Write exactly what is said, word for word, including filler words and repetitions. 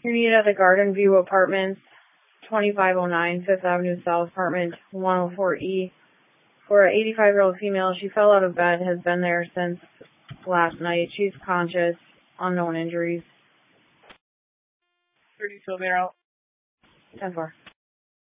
You're needed at the Garden View Apartments, twenty-five oh nine Fifth Avenue South, apartment one oh four E. For an eighty-five-year-old female, she fell out of bed, has been there since last night. She's conscious, unknown injuries. thirty-two, out. ten four.